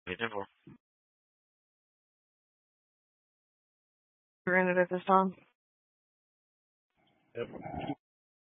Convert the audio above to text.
8:10. You're in it at this time? Yep.